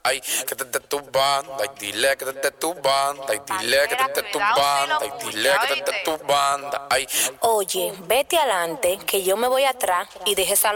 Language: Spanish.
ay, que te de tu banda, ay, dile que te de tu banda, ay, dile que te de tu banda, ay, dile que te de tu banda, ay. Oye, vete adelante, que yo me voy atrás y deje esa